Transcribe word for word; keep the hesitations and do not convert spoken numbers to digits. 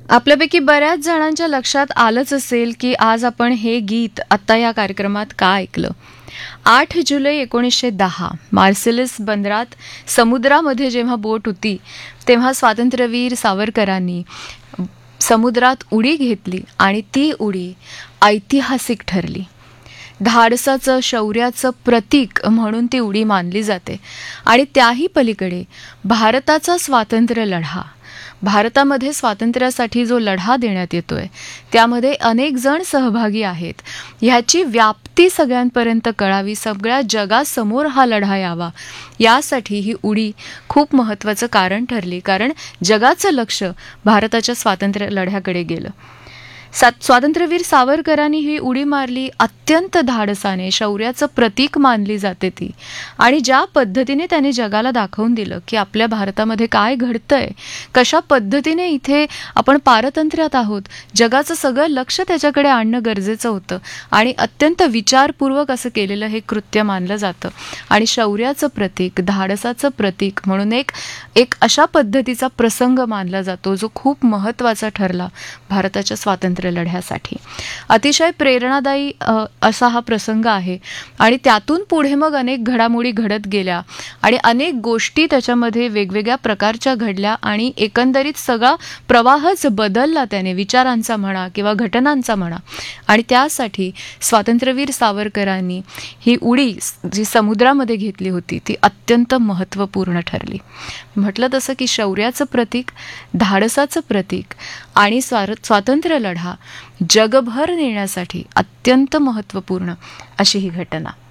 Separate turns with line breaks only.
आपल्यापैकी बऱ्याच जणांच्या लक्षात आलंच असेल की आज आपण हे गीत आत्ता या कार्यक्रमात का ऐकलं. आठ जुलै एकोणीसशे दहा मार्सेलिस बंदरात समुद्रामध्ये जेव्हा बोट होती तेव्हा स्वातंत्र्यवीर सावरकरांनी समुद्रात उडी घेतली आणि ती उडी ऐतिहासिक ठरली. धाडसाचं शौर्याचं प्रतीक म्हणून ती उडी मानली जाते. आणि त्याही पलीकडे भारताचा स्वातंत्र्य लढा, भारतामध्ये स्वातंत्र्यासाठी जो लढा देण्यात येतोय त्यामध्ये अनेक जण सहभागी आहेत. ह्याची व्याप्ती सगळ्यांपर्यंत कळावी, सगळ्या जगासमोर हा लढा यावा, यासाठी ही उडी खूप महत्त्वाचं कारण ठरली. कारण जगाचं लक्ष भारताच्या स्वातंत्र्य लढ्याकडे गेलं. सात स्वातंत्र्यवीर सावरकरांनी ही उडी मारली अत्यंत धाडसाने, शौर्याचं प्रतीक मानली जाते ती. आणि ज्या पद्धतीने त्याने जगाला दाखवून दिलं की आपल्या भारतामध्ये काय घडतंय, कशा पद्धतीने इथे आपण पारतंत्र्यात आहोत, जगाचं सगळं लक्ष त्याच्याकडे आणणं गरजेचं होतं. आणि अत्यंत विचारपूर्वक असं केलेलं हे कृत्य मानलं जातं. आणि शौर्याचं प्रतीक, धाडसाचं प्रतीक म्हणून एक एक अशा पद्धतीचा प्रसंग मानला जातो जो खूप महत्त्वाचा ठरला भारताच्या स्वातंत्र्य लढ्यासाठी. अतिशय प्रेरणादायी असा हा प्रसंग आहे. आणि त्यातून पुढे मग अनेक घडामोडी घडत गेल्या आणि अनेक गोष्टी त्याच्यामध्ये वेगवेगळ्या प्रकारच्या घडल्या आणि एकंदरीत सगळा प्रवाहच बदलला त्याने, विचारांचा म्हणा किंवा घटनांचा म्हणा. आणि त्यासाठी स्वातंत्र्यवीर सावरकरांनी ही उडी जी समुद्रामध्ये घेतली होती ती अत्यंत महत्त्वपूर्ण ठरली. म्हटलं तसं की शौर्याचं प्रतीक, धाडसाचं प्रतीक आणि स्वार स्वातंत्र्य लढा जगभर नेण्यासाठी अत्यंत महत्त्वपूर्ण अशी ही घटना.